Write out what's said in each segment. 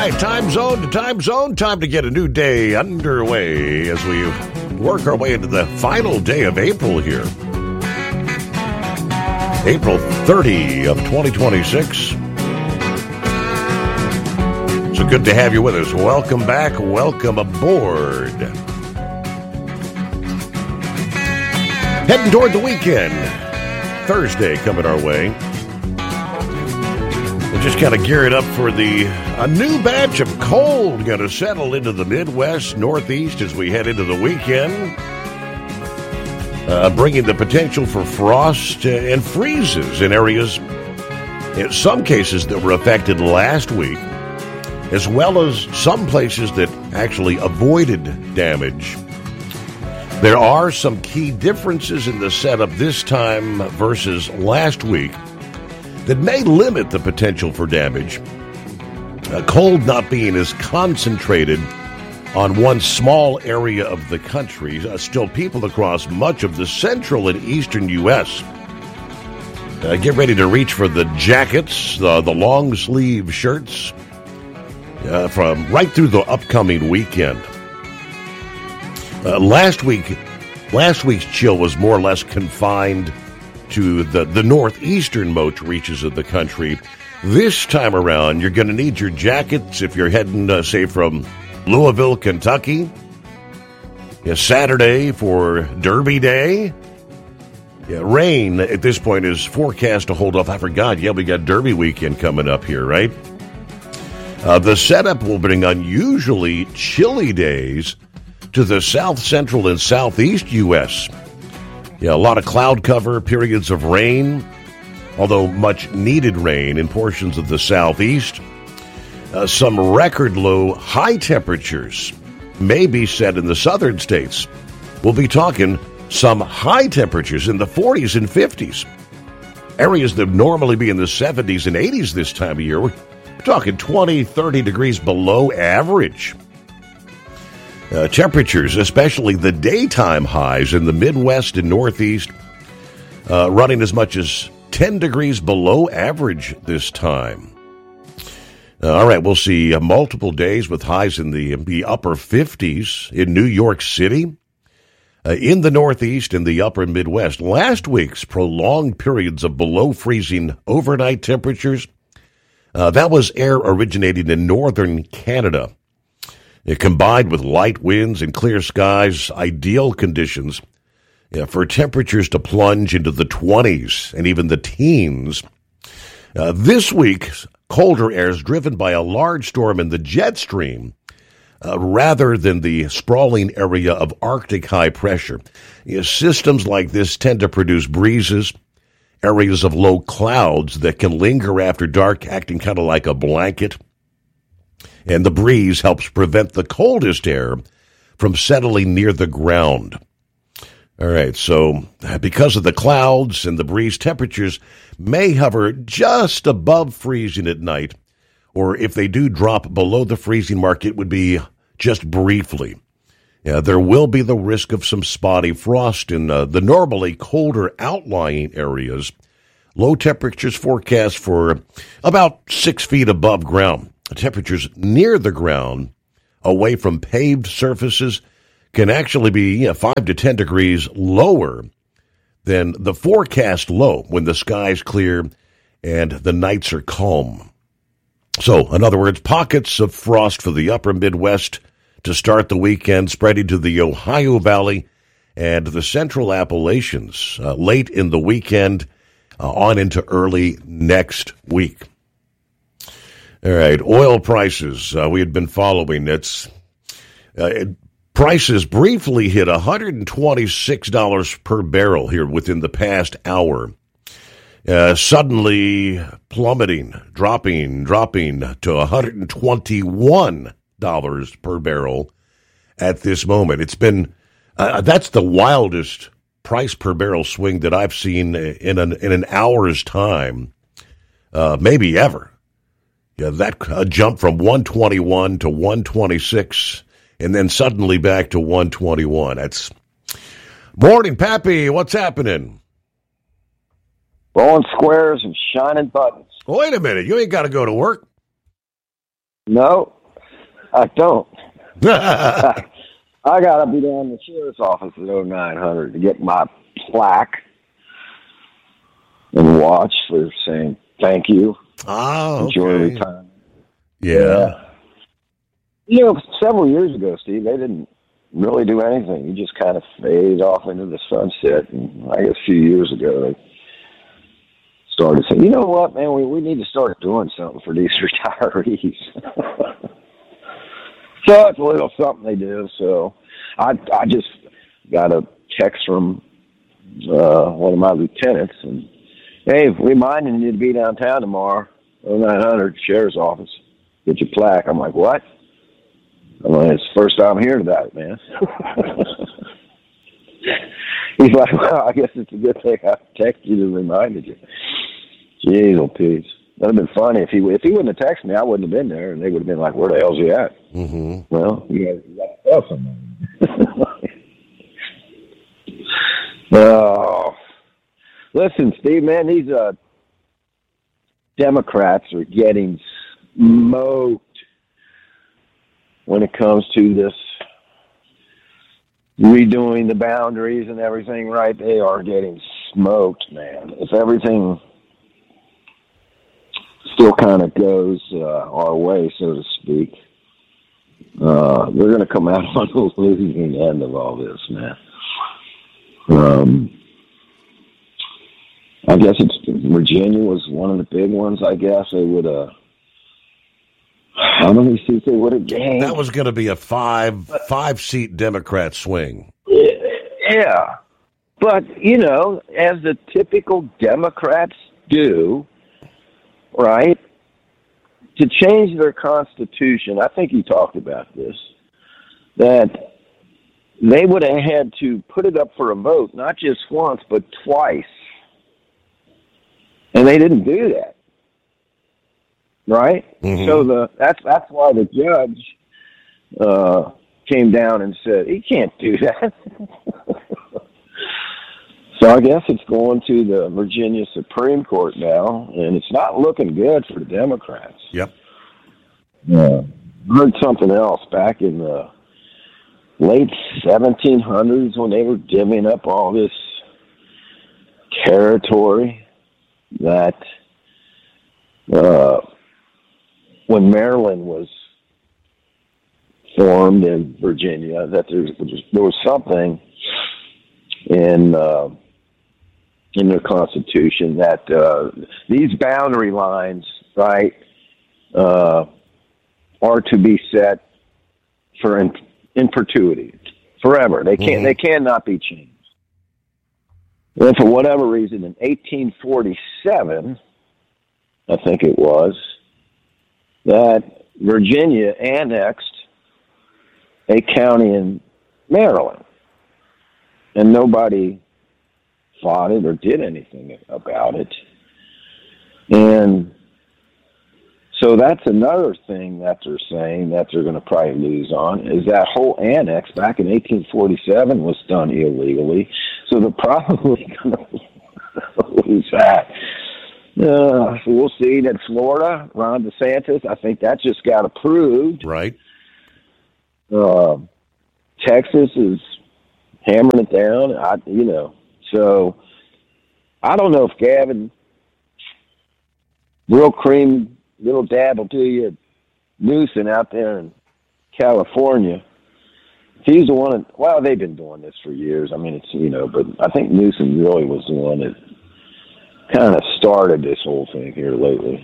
right, time zone to time zone. Time to get a new day underway as we work our way into the final day of April here. April 30 of 2026. So good to have you with us. Welcome back. Welcome aboard. Heading toward the weekend. Thursday coming our way. We're just kind of gearing up for a new batch of cold going to settle into the Midwest, Northeast as we head into the weekend. Bringing the potential for frost and freezes in areas, in some cases that were affected last week, as well as some places that actually avoided damage. There are some key differences in the setup this time versus last week that may limit the potential for damage. Cold not being as concentrated on one small area of the country, still people across much of the central and eastern U.S. Get ready to reach for the jackets, the long-sleeve shirts, from right through the upcoming weekend. Last week's chill was more or less confined to the northeasternmost reaches of the country. This time around, you're going to need your jackets if you're heading, say, from Louisville, Kentucky. Saturday for Derby Day. Rain at this point is forecast to hold off. I forgot. We got Derby weekend coming up here, right? The setup will bring unusually chilly days to the south central and southeast U.S. A lot of cloud cover, periods of rain, although much needed rain in portions of the southeast. Some record low high temperatures may be set in the southern states. We'll be talking some high temperatures in the 40s and 50s. Areas that normally be in the 70s and 80s this time of year, we're talking 20, 30 degrees below average. Temperatures, especially the daytime highs in the Midwest and Northeast, running as much as 10 degrees below average this time. All right, we'll see multiple days with highs in the upper 50s in New York City, in the Northeast and the upper Midwest. Last week's prolonged periods of below freezing overnight temperatures, that was air originating in northern Canada. It combined with light winds and clear skies, ideal conditions for temperatures to plunge into the 20s and even the teens. This week's colder air is driven by a large storm in the jet stream rather than the sprawling area of Arctic high pressure. Systems like this tend to produce breezes, areas of low clouds that can linger after dark, acting kind of like a blanket. And the breeze helps prevent the coldest air from settling near the ground. All right, so because of the clouds and the breeze, temperatures may hover just above freezing at night, or if they do drop below the freezing mark, it would be just briefly. There will be the risk of some spotty frost in the normally colder outlying areas. Low temperatures forecast for about 6 feet above ground. Temperatures near the ground, away from paved surfaces, can actually be 5 to 10 degrees lower than the forecast low when the sky's clear and the nights are calm. So, in other words, pockets of frost for the upper Midwest to start the weekend, spreading to the Ohio Valley and the central Appalachians late in the weekend on into early next week. All right, oil prices we had been following. Prices briefly hit $126 per barrel here within the past hour. Suddenly plummeting, dropping to $121 per barrel at this moment. It's been that's the wildest price per barrel swing that I've seen in an hour's time, maybe ever. That jump from 121 to 126, and then suddenly back to 121. That's morning, Pappy. What's happening? Blowing squares and shining buttons. Wait a minute. You ain't got to go to work. No, I don't. I got to be down to the sheriff's office at 0900 to get my plaque and watch for saying thank you. Oh, enjoy okay. retirement. Yeah. You know, several years ago, Steve, they didn't really do anything. You just kind of faded off into the sunset. And I guess a few years ago, they started saying, you know what, man, we need to start doing something for these retirees. So it's a little something they do. So I just got a text from one of my lieutenants, and, hey, reminding you to be downtown tomorrow, 0900 Sheriff's Office. Get your plaque. I'm like, what? I'm like, it's the first time I'm hearing about it, man. He's like, well, I guess it's a good thing I texted you to remind you. Jeez, oh, Pete. That would have been funny if he wouldn't have texted me. I wouldn't have been there, and they would have been like, "Where the hell's he at?" Mm-hmm. Well, you got to tell someone. Oh, listen, Steve, man, these Democrats are getting smoked when it comes to this redoing the boundaries and everything. Right? They are getting smoked, man. If everything still kind of goes our way, so to speak, we're going to come out on the losing end of all this, man. I guess Virginia was one of the big ones. I guess they would. How many seats they would have gained? That was going to be a five-seat Democrat swing. Yeah, but you know, as the typical Democrats do. Right? To change their constitution, I think you talked about this, that they would have had to put it up for a vote, not just once, but twice. And they didn't do that. Right? Mm-hmm. So that's why the judge came down and said, he can't do that. So I guess it's going to the Virginia Supreme Court now, and it's not looking good for the Democrats. Yep. I heard something else back in the late 1700s when they were divvying up all this territory, that when Maryland was formed in Virginia, that there was something in their Constitution that these boundary lines, right, are to be set for in perpetuity, forever. They can't. Mm-hmm. They cannot be changed. And for whatever reason, in 1847, I think it was, that Virginia annexed a county in Maryland, and nobody fought it or did anything about it. And so that's another thing that they're saying that they're going to probably lose on, is that whole annex back in 1847 was done illegally. So they're probably going to lose that. So we'll see. That Florida, Ron DeSantis, I think that just got approved. Right. Texas is hammering it down. So I don't know if Gavin, real cream, little dab will do you, Newsom out there in California. If he's the one, well, they've been doing this for years. I mean, it's, but I think Newsom really was the one that kind of started this whole thing here lately.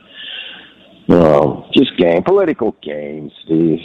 Just political games, Steve,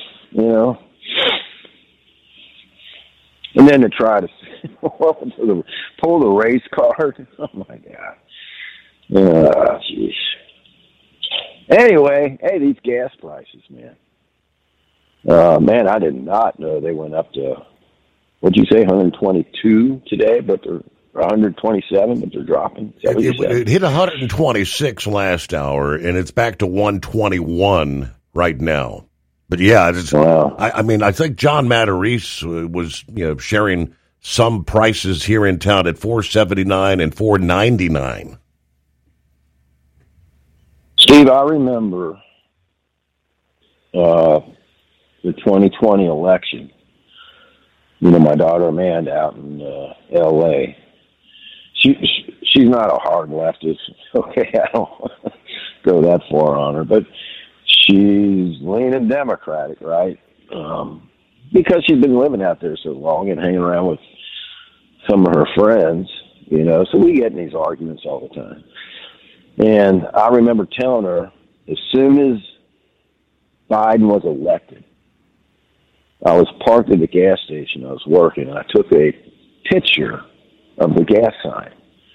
And then to try to pull the race card. Oh, my God. Jeez. Anyway, hey, these gas prices, man. Man, I did not know they went up to, what'd you say, 122 today, but they're 127, but they're dropping. It hit 126 last hour, and it's back to 121 right now. But yeah, wow. I mean, I think John Matarese was, sharing some prices here in town at $4.79 and $4.99. Steve, I remember the 2020 election. You know, my daughter Amanda out in L.A. She's not a hard leftist. Okay, I don't go that far on her, but she's leaning Democratic, right? Because she's been living out there so long and hanging around with some of her friends, you know, so we get in these arguments all the time. And I remember telling her, as soon as Biden was elected, I was parked at the gas station. I was working, and I took a picture of the gas sign.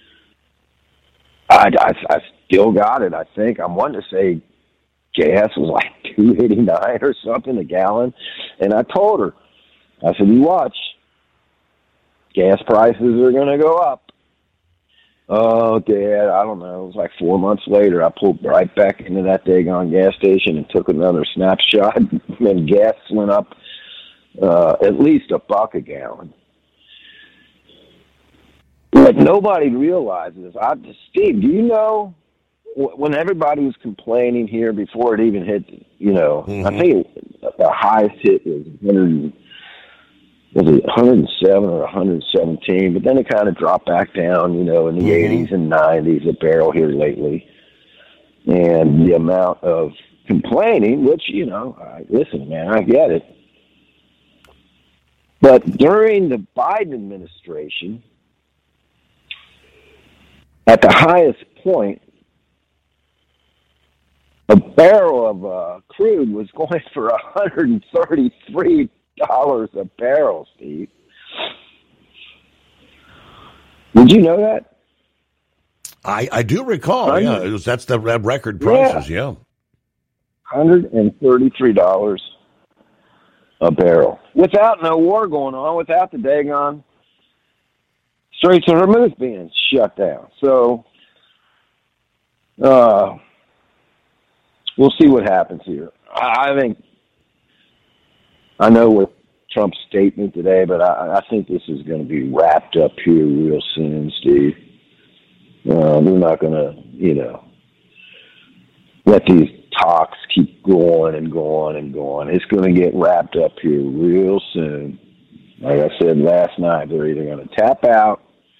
I still got it, I think. I'm wanting to say gas was like $2.89 or something a gallon. And I told her, I said, you watch, gas prices are going to go up. Oh, Dad, I don't know. It was like 4 months later. I pulled right back into that daggone gas station and took another snapshot. And gas went up at least $1 a gallon. But nobody realizes. Steve, do you know when everybody was complaining here before it even hit? You know, I think the highest hit was 107 or 117, but then it kind of dropped back down. You know, in the 80s and 90s a barrel here lately, and the amount of complaining, which listen, man, I get it. But during the Biden administration, at the highest point, a barrel of crude was going for $133 a barrel, Steve. Did you know that? I do recall, yeah. That's the record prices, yeah. $133 a barrel. Without no war going on, without the daggone Straits of Hormuz being shut down. So, we'll see what happens here. I think, I know with Trump's statement today, but I think this is going to be wrapped up here real soon, Steve. We're not going to, let these talks keep going and going and going. It's going to get wrapped up here real soon. Like I said last night, they're either going to tap out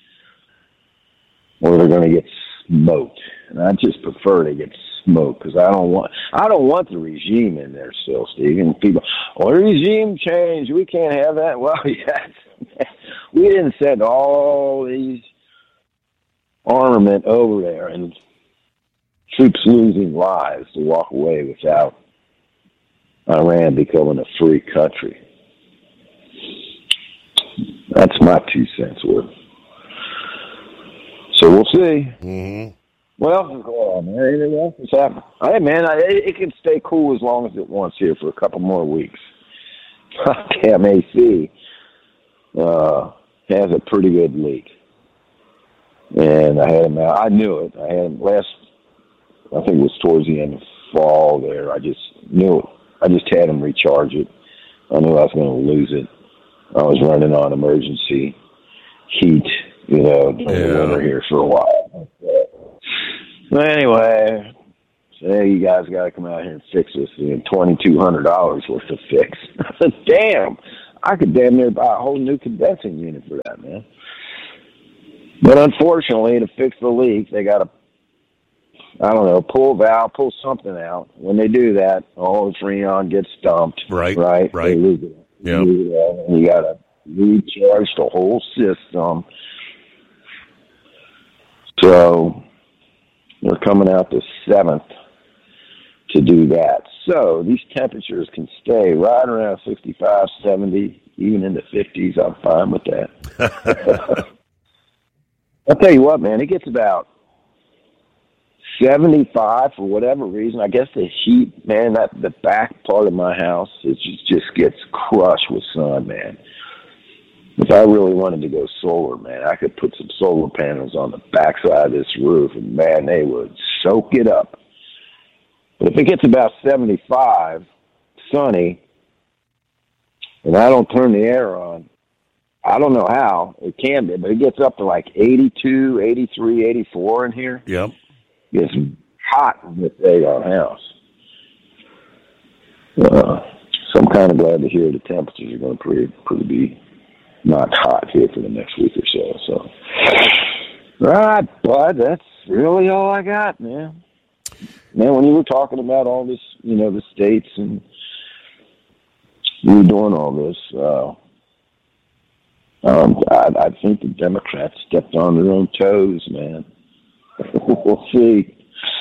or they're going to get smoked. And I just prefer to get smoked because I don't want the regime in there still, Steve. And people, regime change, we can't have that. Well, yes, we didn't send all these armament over there and troops losing lives to walk away without Iran becoming a free country. That's my 2 cents worth. So we'll see. Mm-hmm. What else is going on, man? Anything else is happening? Hey, man, it can stay cool as long as it wants here for a couple more weeks. Damn AC has a pretty good leak. And I had him out. I knew it. I had him I think it was towards the end of fall there. I just knew it. I just had him recharge it. I knew I was going to lose it. I was running on emergency heat, during the winter here for a while. But anyway, hey, you guys got to come out here and fix this. $2,200 worth of fix. I said, damn, I could damn near buy a whole new condensing unit for that, man. But unfortunately, to fix the leak, they got to, pull a valve, pull something out. When they do that, all the Freon gets dumped. Right. They lose it. Yeah. And you got to recharge the whole system. So we're coming out the 7th to do that. So these temperatures can stay right around 65, 70, even in the 50s. I'm fine with that. I'll tell you what, man, it gets about 75 for whatever reason. I guess the heat, man, the back part of my house, it just gets crushed with sun, man. If I really wanted to go solar, man, I could put some solar panels on the backside of this roof, and, man, they would soak it up. But if it gets about 75, sunny, and I don't turn the air on, I don't know how. It can be, but it gets up to like 82, 83, 84 in here. Yep. It's hot in this daggone house. So I'm kind of glad to hear the temperatures are going to be not hot here for the next week or so. So, right, bud, that's really all I got, man. Man, when you were talking about all this, the states and you were doing all this, I think the Democrats stepped on their own toes, man. We'll see.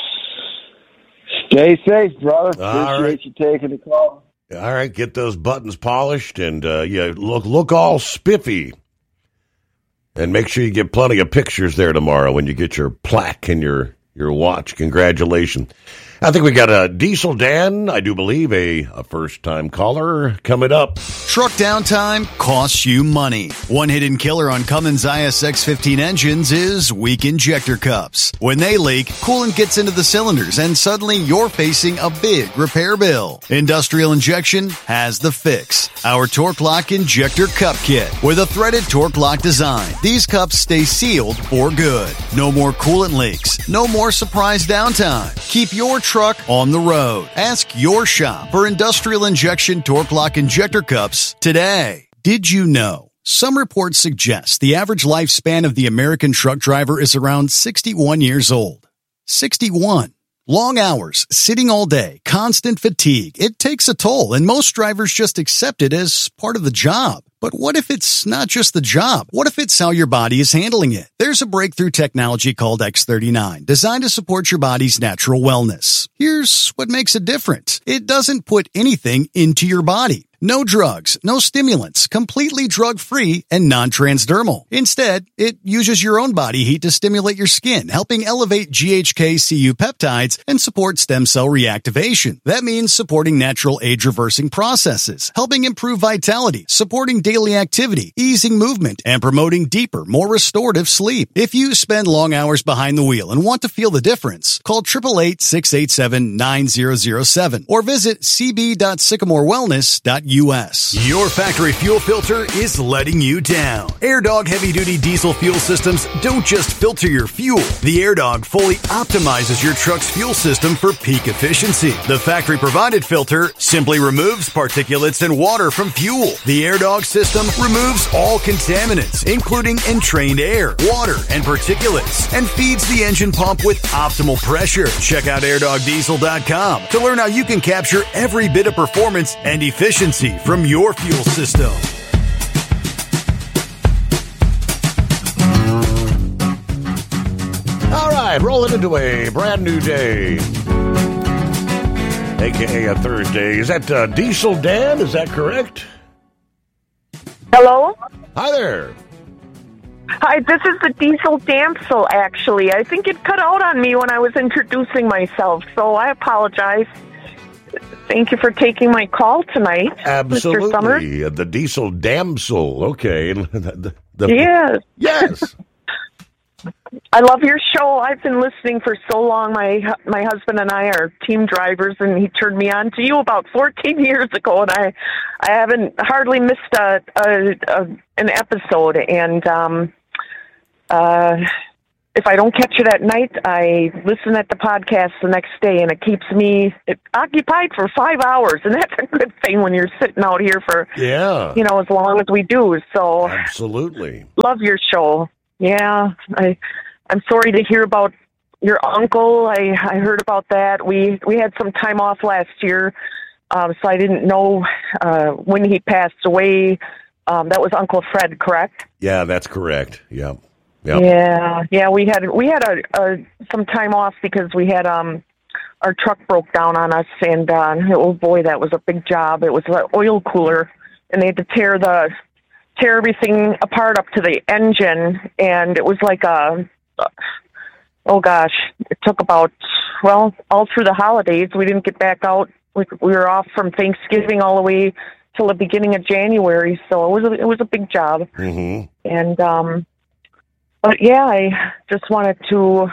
Stay safe, brother. Appreciate you taking the call. All right, get those buttons polished and look all spiffy. And make sure you get plenty of pictures there tomorrow when you get your plaque and your watch. Congratulations. I think we got a Diesel Dan, I do believe, a first-time caller coming up. Truck downtime costs you money. One hidden killer on Cummins ISX-15 engines is weak injector cups. When they leak, coolant gets into the cylinders, and suddenly you're facing a big repair bill. Industrial Injection has the fix. Our Torque Lock Injector Cup Kit with a threaded Torque Lock design. These cups stay sealed for good. No more coolant leaks. No more surprise downtime. Keep your truck on the road. Ask your shop for Industrial Injection Torque Lock Injector Cups today. Did you know? Some reports suggest the average lifespan of the American truck driver is around 61 years old. 61. Long hours, sitting all day, constant fatigue. It takes a toll, and most drivers just accept it as part of the job. But what if it's not just the job? What if it's how your body is handling it? There's a breakthrough technology called X39, designed to support your body's natural wellness. Here's what makes it different. It doesn't put anything into your body. No drugs, no stimulants, completely drug-free and non-transdermal. Instead, it uses your own body heat to stimulate your skin, helping elevate GHK-Cu peptides and support stem cell reactivation. That means supporting natural age-reversing processes, helping improve vitality, supporting daily activity, easing movement, and promoting deeper, more restorative sleep. If you spend long hours behind the wheel and want to feel the difference, call 888-687-9007 or visit cb.sycamorewellness.us. Your factory fuel filter is letting you down. AirDog heavy-duty diesel fuel systems don't just filter your fuel. The AirDog fully optimizes your truck's fuel system for peak efficiency. The factory-provided filter simply removes particulates and water from fuel. The AirDog system removes all contaminants, including entrained air, water, and particulates, and feeds the engine pump with optimal pressure. Check out airdogdiesel.com to learn how you can capture every bit of performance and efficiency from your fuel system. All right, rolling into a brand new day, a.k.a. a Thursday. Is that Diesel Dan? Is that correct? Hello? Hi there. Hi, this is the Diesel Damsel, actually. I think it cut out on me when I was introducing myself, so I apologize. Thank you for taking my call tonight, Absolutely. Mr. Summers. The Diesel Damsel. Okay. Yes. Yes. I love your show. I've been listening for so long. My husband and I are team drivers, and he turned me on to you about 14 years ago, and I haven't hardly missed an episode. And if I don't catch it at night, I listen at the podcast the next day, and it keeps me occupied for 5 hours, and that's a good thing when you're sitting out here for, as long as we do. So absolutely. Love your show. Yeah, I'm sorry to hear about your uncle. I heard about that. We had some time off last year, so I didn't know when he passed away. That was Uncle Fred, correct? Yeah, that's correct. Yeah. Yep. Yeah. We had some time off because we had our truck broke down on us, and oh boy, that was a big job. It was an oil cooler, and they had to tear everything apart up to the engine, and it was like it took about all through the holidays. We didn't get back out. We were off from Thanksgiving all the way till the beginning of January, so it was a big job. Mm-hmm. And but yeah, I just wanted to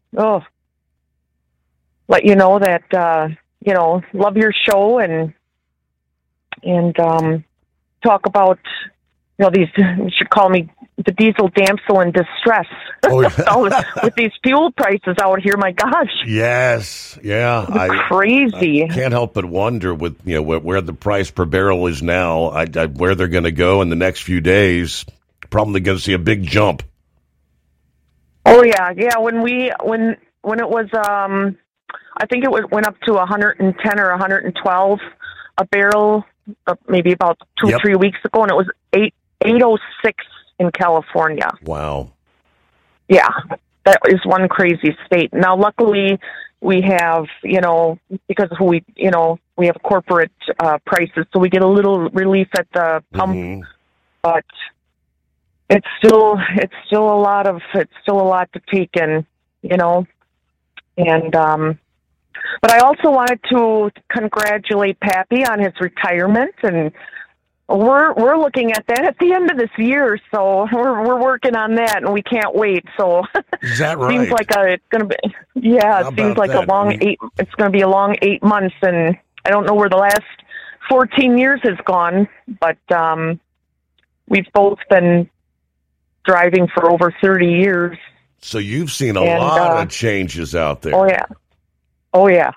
let you know that love your show and talk about these. You should call me the diesel damsel in distress. Oh, yeah. With these fuel prices out here, my gosh. Yes, yeah, Crazy. I can't help but wonder with where the price per barrel is now, where they're going to go in the next few days. Probably going to see a big jump. Oh yeah. When it was, I think it went up to 110 or 112 a barrel, maybe about 2-3 weeks ago, and it was 806 in California. Wow. Yeah, that is one crazy state. Now, luckily, we have, because we have corporate prices, so we get a little relief at the pump, but it's still a lot to take in, and but I also wanted to congratulate Pappy on his retirement, and we're looking at that at the end of this year, so we're working on that, and we can't wait. So is that right? Seems like it's going to be it seems like that? It's going to be a long 8 months, and I don't know where the last 14 years has gone, but we've both been driving for over 30 years. So you've seen a lot of changes out there. Oh yeah.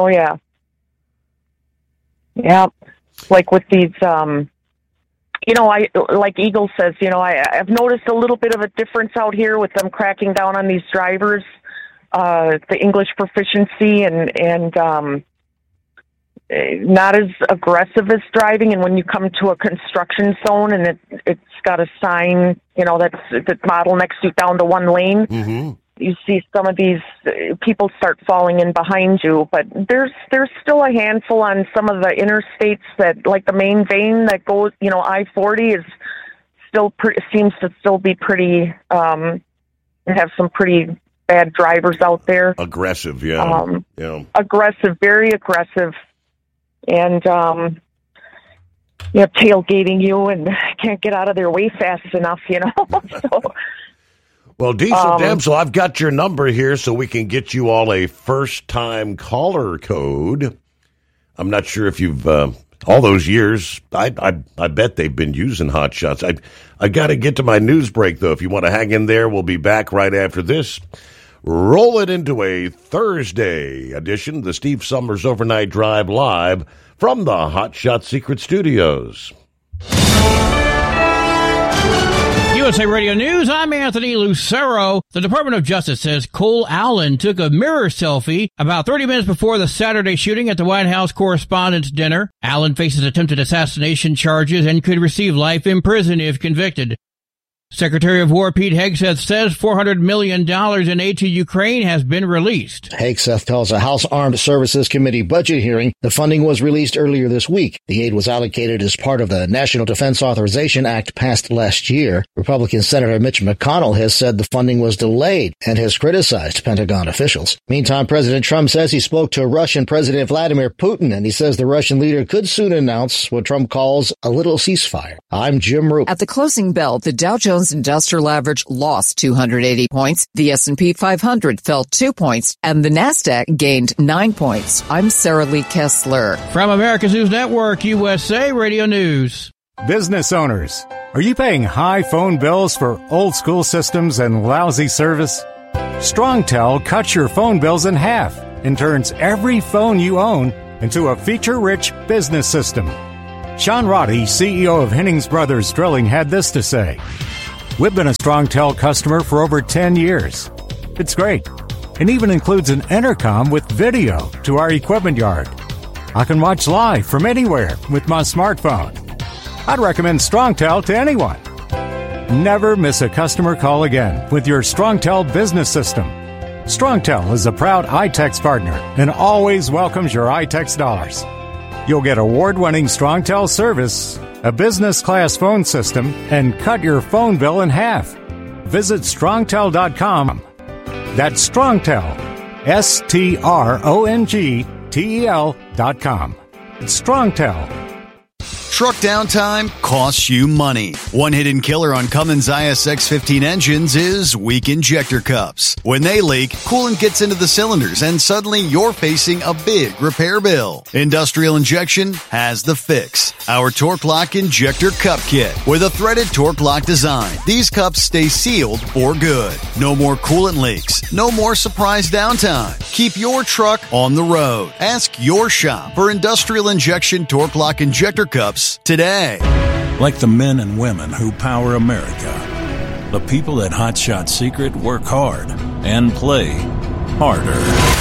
Yeah. Like with these, like Eagle says, I've noticed a little bit of a difference out here with them cracking down on these drivers, the English proficiency and not as aggressive as driving. And when you come to a construction zone and it's got a sign, that's the model next to you down to one lane, you see some of these people start falling in behind you. But there's still a handful on some of the interstates that, like the main vein that goes, I-40 is still seems to still be pretty, have some pretty bad drivers out there. Aggressive, yeah. Aggressive, very aggressive. And, tailgating you and can't get out of their way fast enough, So, well, Diesel Damsel, I've got your number here so we can get you all a first-time caller code. I'm not sure if you've, all those years, I bet they've been using Hot Shots. I got to get to my news break, though. If you want to hang in there, we'll be back right after this. Roll it into a Thursday edition of the Steve Summers Overnight Drive live from the Hot Shot Secret Studios. USA Radio News, I'm Anthony Lucero. The Department of Justice says Cole Allen took a mirror selfie about 30 minutes before the Saturday shooting at the White House Correspondents' Dinner. Allen faces attempted assassination charges and could receive life in prison if convicted. Secretary of War Pete Hegseth says $400 million in aid to Ukraine has been released. Hegseth tells a House Armed Services Committee budget hearing the funding was released earlier this week. The aid was allocated as part of the National Defense Authorization Act passed last year. Republican Senator Mitch McConnell has said the funding was delayed and has criticized Pentagon officials. Meantime, President Trump says he spoke to Russian President Vladimir Putin, and he says the Russian leader could soon announce what Trump calls a little ceasefire. I'm Jim Roop. At the closing bell, the Dow Jones Industrial Average lost 280 points, the S&P 500 fell 2 points, and the NASDAQ gained 9 points. I'm Sarah Lee Kessler. From America's News Network, USA Radio News. Business owners, are you paying high phone bills for old school systems and lousy service? StrongTel cuts your phone bills in half and turns every phone you own into a feature-rich business system. Sean Roddy, CEO of Hennings Brothers Drilling, had this to say. We've been a StrongTel customer for over 10 years. It's great. It even includes an intercom with video to our equipment yard. I can watch live from anywhere with my smartphone. I'd recommend StrongTel to anyone. Never miss a customer call again with your StrongTel business system. StrongTel is a proud iTex partner and always welcomes your iTex dollars. You'll get award-winning StrongTel service, a business-class phone system, and cut your phone bill in half. Visit StrongTel.com. That's StrongTel, StrongTel.com. It's StrongTel. Truck downtime costs you money. One hidden killer on Cummins ISX 15 engines is weak injector cups. When they leak, coolant gets into the cylinders and suddenly you're facing a big repair bill. Industrial Injection has the fix. Our Torque Lock Injector Cup Kit with a threaded Torque Lock design. These cups stay sealed for good. No more coolant leaks. No more surprise downtime. Keep your truck on the road. Ask your shop for Industrial Injection Torque Lock Injector Cups today. Like the men and women who power America, the people at Hot Shot Secret work hard and play harder.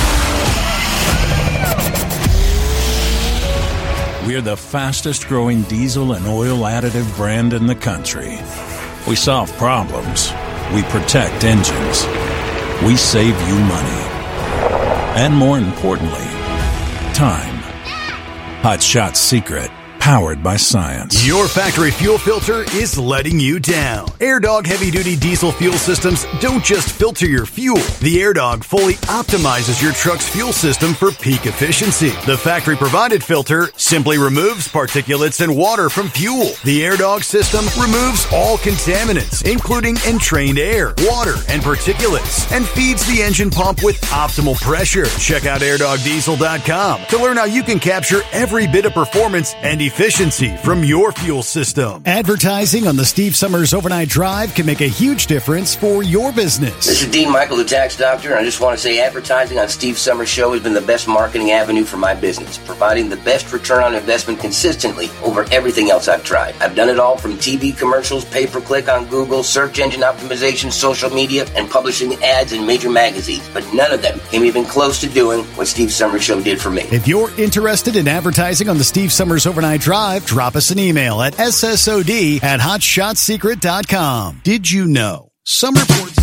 We're the fastest growing diesel and oil additive brand in the country. We solve problems. We protect engines. We save you money. And more importantly, time. Hot Shot Secret. Powered by science. Your factory fuel filter is letting you down. AirDog heavy-duty diesel fuel systems don't just filter your fuel. The AirDog fully optimizes your truck's fuel system for peak efficiency. The factory-provided filter simply removes particulates and water from fuel. The AirDog system removes all contaminants, including entrained air, water, and particulates, and feeds the engine pump with optimal pressure. Check out airdogdiesel.com to learn how you can capture every bit of performance and efficiency from your fuel system. Advertising on the Steve Summers Overnight Drive can make a huge difference for your business. This is Dean Michael, the tax doctor, and I just want to say advertising on Steve Summers Show has been the best marketing avenue for my business, providing the best return on investment consistently over everything else I've tried. I've done it all from TV commercials, pay-per-click on Google, search engine optimization, social media, and publishing ads in major magazines, but none of them came even close to doing what Steve Summers Show did for me. If you're interested in advertising on the Steve Summers Overnight Drive, drop us an email at ssod@hotshotsecret.com. Did you know? Some reports